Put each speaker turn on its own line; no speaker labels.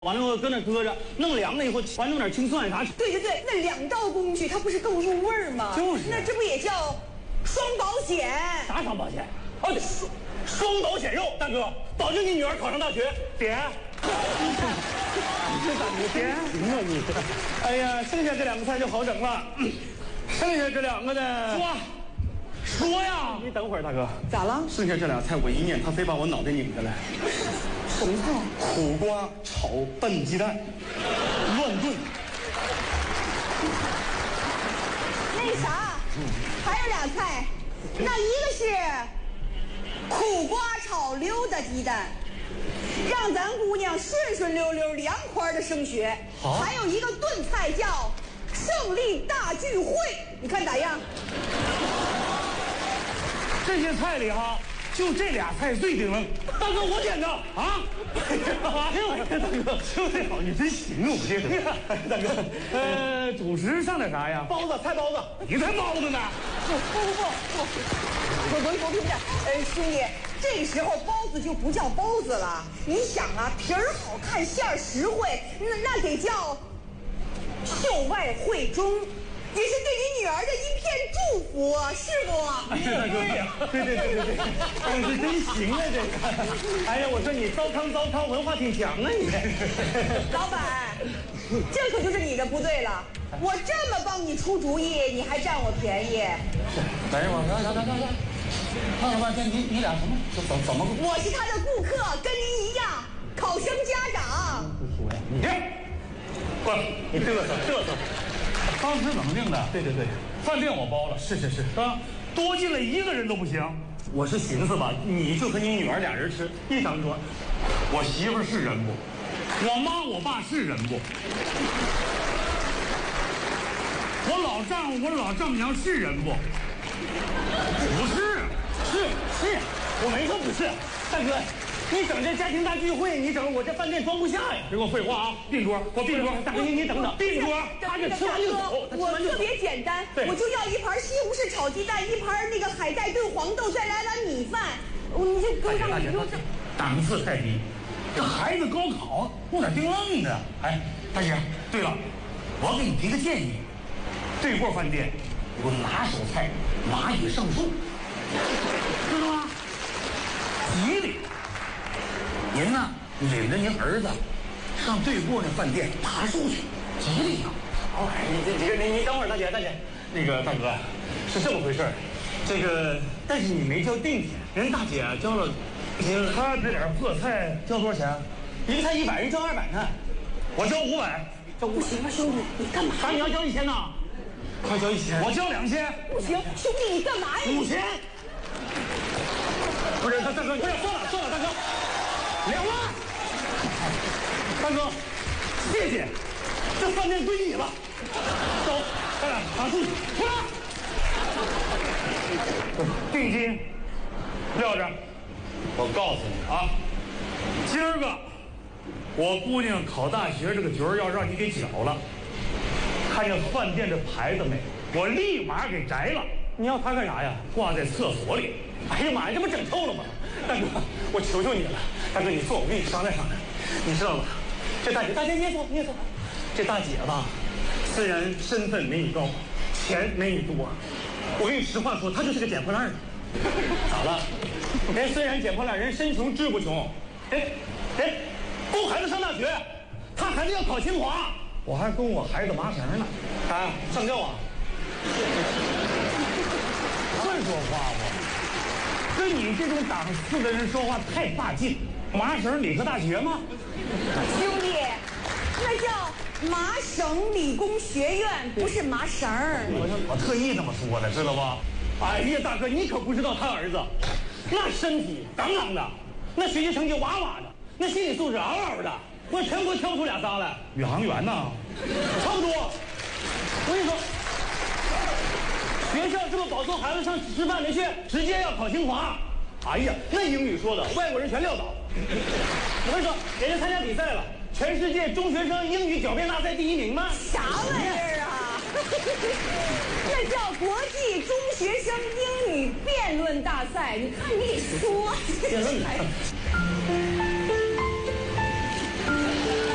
完了，搁那搁着，弄凉了以后，还弄点青蒜啥。
对对对，那2道工序它不是更入味儿吗？
就是，
那这不也叫双保险？
啥双保险？哦，对，双保险肉，大哥，保证你女儿考上大学。爹，这大哥爹，行啊你。哎呀，剩下这2个菜就好整了，剩下这2个呢，说呀，你等会儿，大哥，
咋了？
剩下这2菜我一念，他非把我脑袋拧下来。
什么菜？
苦瓜炒笨鸡蛋，乱炖。
那啥，还有2菜，那一个是苦瓜炒溜达鸡蛋，让咱姑娘顺顺溜溜、凉快的升学。还有一个炖菜叫胜利大聚会，你看咋样？
这些菜里哈，就这2菜最顶愣。大哥，我点的啊！哎呀，大哥，就这好，你真行啊！我这个，大哥，主食上点啥呀？包子，菜包子。你才包子呢！
不，我评价，兄弟，这个时候包子就不叫包子了。你想啊，皮儿好看，馅儿实惠，那得叫秀外慧中。也是对你女儿的一片祝福，是不？
哎呀，大哥，对，这真行啊，这个。哎呀，我说你糟糠，文化挺强啊，你。
老板，这可就是你的不对了。我这么帮你出主意，你还占我便宜。
等一会儿，等，看了半天，你俩什么？怎么？
我是他的顾客，跟您一样，考生家长。
不说呀，你这，过来，你嘚瑟。
当时怎么定的？
对，
饭店我包了，
是
啊，多进来1个人都不行。
我是寻思吧，你就和你女儿2人吃一张桌。
我媳妇是人不？我妈我爸是人不？我老丈夫我老丈母娘是人不？不是，
是，我没说不是，大哥。你整这家庭大聚会，你整我这饭店装不下呀！
别跟我废话啊！并桌，我并桌。
大哥，你等等，并桌。他这吃完就走。
我特别简单，我就要1盘西红柿炒鸡蛋，1盘那个海带炖黄豆，再来碗米饭。你就搁上，你就这
档次太低。这孩子高考弄点丁愣的。哎，大姐，对了，我给你提个建议，对过饭店有个拿手菜蚂蚁上树，知道吗？吉利。您呢，领着您儿子上对过那饭店爬树去，吉利啊！
好，你等会儿，大姐，那个大哥是这么回事儿，这个但是你没交定钱，人大姐交了，
他这点破菜交多少钱？
一个菜100，人交200呢，
我交500，
这不行啊，兄弟，你干嘛？
啥？你要交1000呢？快交1000，
我交2000。
不行，兄弟，你干嘛呀
？5000。不是，大哥，不是，算了，大哥。2万，大哥，谢谢，这饭店归你了。走，咱俩爬树去，出来。
定金撂着，我告诉你啊，今儿个我姑娘考大学这个局儿要让你给搅了。看见饭店这牌子没？我立马给摘了。
你要它干啥呀？
挂在厕所里。
哎呀妈呀，这不整臭了吗？大哥，我求求你了，大哥你坐，我跟你商量商量。你知道吗？这大姐你也坐。这大姐吧，虽然身份没你高，钱没你多，我跟你实话说，她就是个捡破烂的。咋了？人虽然捡破烂，人身穷志不穷，人供孩子上大学，他孩子要考清华，
我还供我孩子麻绳呢。
啥呀？上吊啊？
会说话不？跟你这种档次的人说话太霸气。麻省理科大学吗？
兄弟，那叫麻省理工学院，不是麻绳。
我特意这么说的，知道不？
哎呀，大哥，你可不知道他儿子，那身体杠杠的，那学习成绩哇哇的，那心理素质嗷嗷的，我全国挑不出2、3来。
宇航员呢？
差不多。我跟你说。学校这么保送孩子上师范没去，直接要考清华。哎呀，那英语说的，外国人全撂倒。我跟你说，人家参加比赛了，全世界中学生英语狡辩大赛第1名吗？
啥玩意儿啊？那叫国际中学生英语辩论大赛。你看你给说。
辩论大赛。